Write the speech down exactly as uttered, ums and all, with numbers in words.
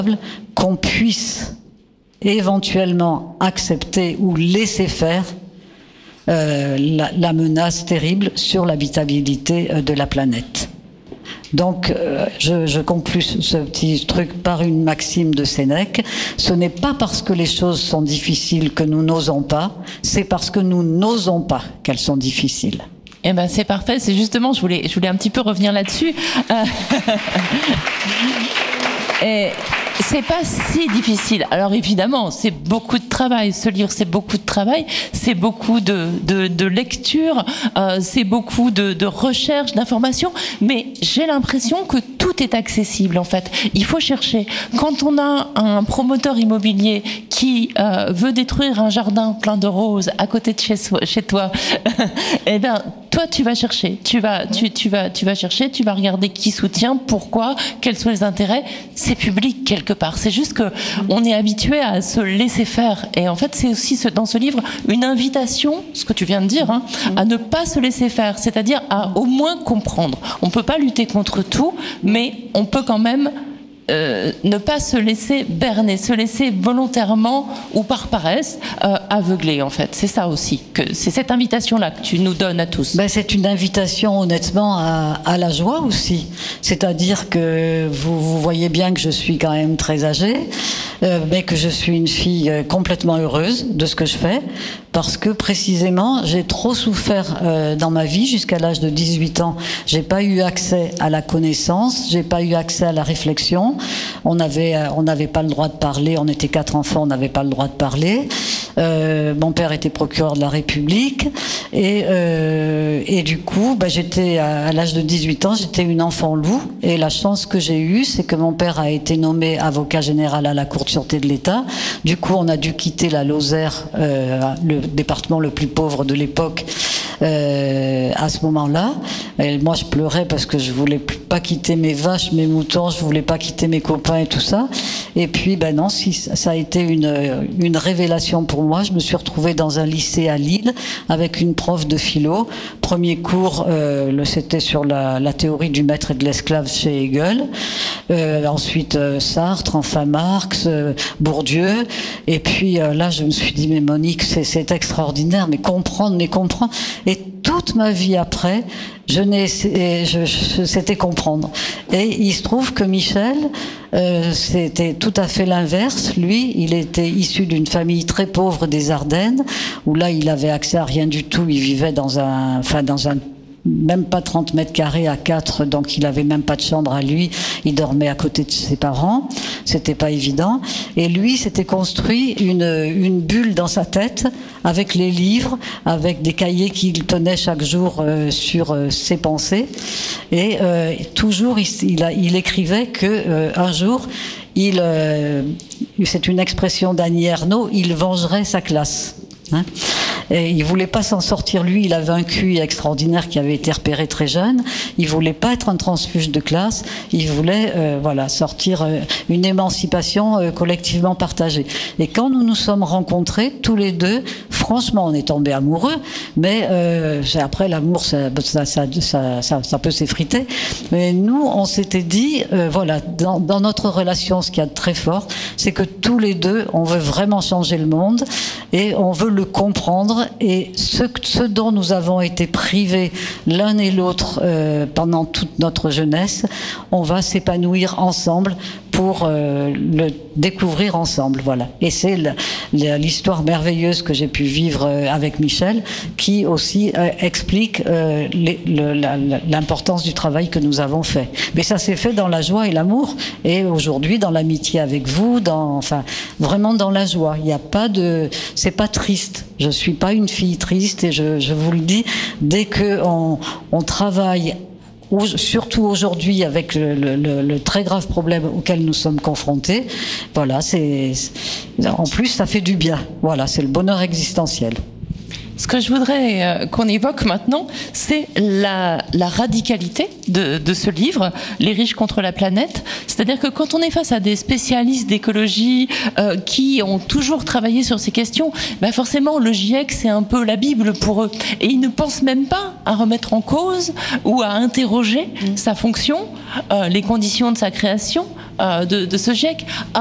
qu'on puisse éventuellement accepter ou laisser faire euh, la, la menace terrible sur l'habitabilité de la planète. Donc, euh, je, je conclus ce petit truc par une maxime de Sénèque. Ce n'est pas parce que les choses sont difficiles que nous n'osons pas, c'est parce que nous n'osons pas qu'elles sont difficiles. Eh ben, c'est parfait. C'est justement, je voulais, je voulais un petit peu revenir là-dessus. Euh... Et c'est pas si difficile. Alors évidemment, c'est beaucoup de travail. Ce livre, c'est beaucoup de travail. C'est beaucoup de, de, de lecture. Euh, c'est beaucoup de, de recherche, d'information. Mais j'ai l'impression que tout est accessible, en fait. Il faut chercher. Quand on a un promoteur immobilier qui euh, veut détruire un jardin plein de roses à côté de chez, chez toi, eh bien, toi, tu vas chercher. Tu vas, tu, tu vas, tu vas chercher. Tu vas regarder qui soutient, pourquoi, quels sont les intérêts. C'est public quelque part. C'est juste que on est habitué à se laisser faire. Et en fait, c'est aussi ce, dans ce livre une invitation, ce que tu viens de dire, hein, à ne pas se laisser faire. C'est-à-dire à au moins comprendre. On peut pas lutter contre tout, mais on peut quand même Euh, ne pas se laisser berner, se laisser volontairement ou par paresse euh, aveugler, en fait. C'est ça aussi, que c'est cette invitation-là que tu nous donnes à tous. Ben, c'est une invitation honnêtement à, à la joie aussi. C'est-à-dire que vous, vous voyez bien que je suis quand même très âgée, euh, mais que je suis une fille complètement heureuse de ce que je fais, parce que précisément j'ai trop souffert euh, dans ma vie jusqu'à l'âge de dix-huit ans. J'ai pas eu accès à la connaissance, j'ai pas eu accès à la réflexion. On avait, on n'avait pas le droit de parler. On était quatre enfants, on n'avait pas le droit de parler. Euh, mon père était procureur de la République et, euh, et du coup, bah, j'étais à, à l'âge de dix-huit ans, j'étais une enfant loup. Et la chance que j'ai eue, c'est que mon père a été nommé avocat général à la Cour de sûreté de l'État. Du coup, on a dû quitter la Lozère, euh, le département le plus pauvre de l'époque. Euh, à ce moment-là, et moi je pleurais parce que je voulais pas quitter mes vaches, mes moutons, je voulais pas quitter mes copains et tout ça. Et puis ben non, si ça a été une une révélation pour moi. Je me suis retrouvée dans un lycée à Lille avec une prof de philo. Premier cours, euh, le c'était sur la, la théorie du maître et de l'esclave chez Hegel. Euh, ensuite euh, Sartre, enfin Marx, euh, Bourdieu. Et puis euh, là, je me suis dit mais Monique, c'est c'est extraordinaire, mais comprendre, mais comprendre. Et toute ma vie après, je n'ai, je, je, c'était comprendre. Et il se trouve que Michel, euh, c'était tout à fait l'inverse. Lui, il était issu d'une famille très pauvre des Ardennes, où là, il avait accès à rien du tout. Il vivait dans un, enfin, dans un même pas trente mètres carrés à quatre, donc il avait même pas de chambre à lui, il dormait à côté de ses parents, c'était pas évident, et lui s'était construit une, une bulle dans sa tête, avec les livres, avec des cahiers qu'il tenait chaque jour euh, sur euh, ses pensées, et euh, toujours il, il, a, il écrivait que euh, un jour, il, euh, c'est une expression d'Annie Ernaux, il vengerait sa classe. Hein. Et il voulait pas s'en sortir lui, il avait un Q I extraordinaire qui avait été repéré très jeune. Il voulait pas être un transfuge de classe, il voulait euh, voilà sortir euh, une émancipation euh, collectivement partagée. Et quand nous nous sommes rencontrés tous les deux, franchement, on est tombés amoureux. Mais euh, après l'amour, ça, ça, ça, ça, ça, ça peut s'effriter. Mais nous, on s'était dit, euh, voilà, dans, dans notre relation, ce qu'il y a de très fort, c'est que tous les deux, on veut vraiment changer le monde et on veut le comprendre. Et ce, ce dont nous avons été privés l'un et l'autre euh, pendant toute notre jeunesse, on va s'épanouir ensemble pour euh, le découvrir ensemble, voilà. Et c'est le, le, l'histoire merveilleuse que j'ai pu vivre euh, avec Michel, qui aussi euh, explique euh, les, le, la, l'importance du travail que nous avons fait. Mais ça s'est fait dans la joie et l'amour, et aujourd'hui dans l'amitié avec vous, dans, enfin, vraiment dans la joie. Il n'y a pas de, c'est pas triste. Je suis pas une fille triste, et je, je vous le dis, dès que on, on travaille. Surtout aujourd'hui avec le, le, le très grave problème auquel nous sommes confrontés, voilà, c'est, en plus ça fait du bien. Voilà, c'est le bonheur existentiel. Ce que je voudrais euh, qu'on évoque maintenant, c'est la, la radicalité de, de ce livre, Les riches contre la planète. C'est-à-dire que quand on est face à des spécialistes d'écologie euh, qui ont toujours travaillé sur ces questions, ben forcément le GIEC c'est un peu la Bible pour eux. Et ils ne pensent même pas à remettre en cause ou à interroger mmh. sa fonction, euh, les conditions de sa création, euh, de, de ce GIEC.